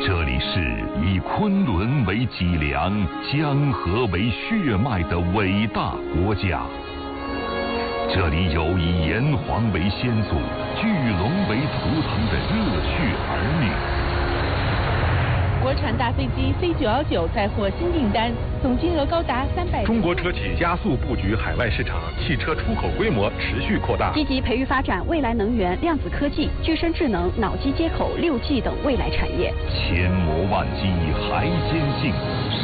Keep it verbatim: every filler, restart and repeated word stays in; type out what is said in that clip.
这里是以昆仑为脊梁、江河为血脉的伟大国家。这里有以炎黄为先祖、巨龙为图腾的热血儿女。 国产大飞机 C 九幺九再获新订单，总金额高达三百。 中国车企加速布局海外市场，汽车出口规模持续扩大。 积极培育发展未来能源、量子科技、具身智能、脑机接口、六 G 等未来产业。 千磨万击还坚信。